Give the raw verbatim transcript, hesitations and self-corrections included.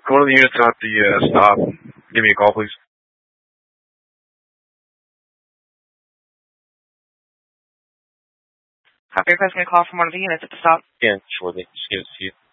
One of the units at the uh, stop. Give me a call, please. Copy, requesting a call from one of the units at the stop. Yeah, sure. Just give it to you.